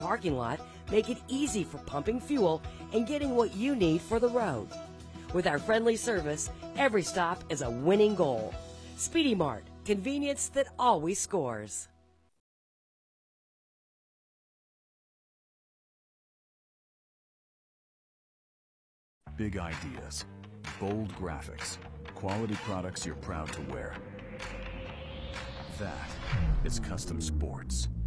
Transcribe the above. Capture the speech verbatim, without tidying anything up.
parking lot make it easy for pumping fuel and getting what you need for the road. With our friendly service, every stop is a winning goal. Speedy Mart, convenience that always scores. Big ideas, bold graphics, quality products you're proud to wear. That is Custom Sports.